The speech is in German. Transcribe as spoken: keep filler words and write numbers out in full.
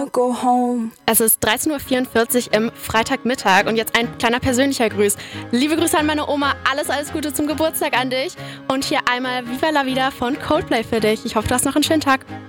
go home. Es ist dreizehn Uhr vierundvierzig im Freitagmittag und jetzt ein kleiner persönlicher Gruß. Liebe Grüße an meine Oma, alles, alles Gute zum Geburtstag an dich. Und hier einmal Viva la Vida von Coldplay für dich. Ich hoffe, du hast noch einen schönen Tag.